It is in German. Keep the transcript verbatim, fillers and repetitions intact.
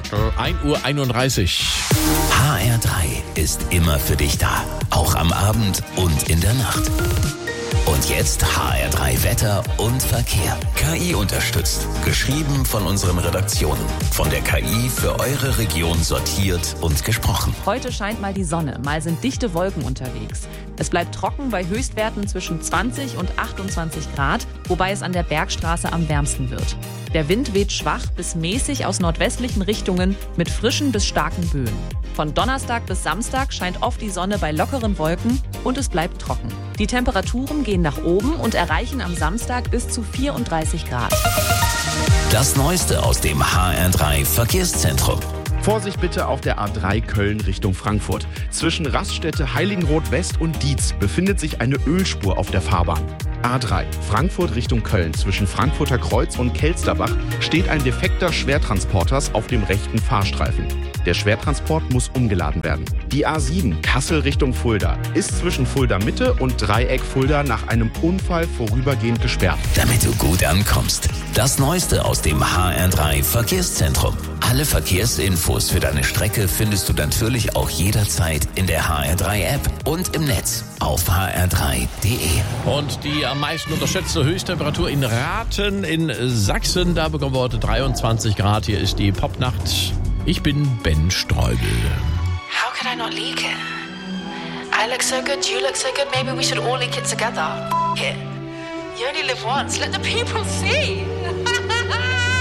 ein Uhr einunddreißig. H R drei ist immer für dich da. Auch am Abend und in der Nacht. Und jetzt H R drei Wetter und Verkehr. K I unterstützt. Geschrieben von unseren Redaktionen. Von der K I für eure Region sortiert und gesprochen. Heute scheint mal die Sonne, mal sind dichte Wolken unterwegs. Es bleibt trocken bei Höchstwerten zwischen zwanzig und achtundzwanzig Grad, wobei es an der Bergstraße am wärmsten wird. Der Wind weht schwach bis mäßig aus nordwestlichen Richtungen mit frischen bis starken Böen. Von Donnerstag bis Samstag scheint oft die Sonne bei lockeren Wolken und es bleibt trocken. Die Temperaturen gehen nach oben und erreichen am Samstag bis zu vierunddreißig Grad. Das Neueste aus dem H R drei Verkehrszentrum. Vorsicht bitte auf der A drei Köln Richtung Frankfurt. Zwischen Raststätte Heiligenroth West und Dietz befindet sich eine Ölspur auf der Fahrbahn. A drei Frankfurt Richtung Köln. Zwischen Frankfurter Kreuz und Kelsterbach steht ein defekter Schwertransporters auf dem rechten Fahrstreifen. Der Schwertransport muss umgeladen werden. Die A sieben Kassel Richtung Fulda ist zwischen Fulda Mitte und Dreieck Fulda nach einem Unfall vorübergehend gesperrt. Damit du gut ankommst. Das Neueste aus dem H R drei Verkehrszentrum. Alle Verkehrsinfos für deine Strecke findest du natürlich auch jederzeit in der H R drei App und im Netz auf h r drei punkt d e. Und die am meisten unterschätzte Höchsttemperatur in Rathen in Sachsen, da bekommen wir heute dreiundzwanzig Grad. Hier ist die Popnacht. Ich bin Ben Streubel. How could I not leak it? I look so good, you look so good, maybe we should all leak it together. F- it. You only live once, let the people see.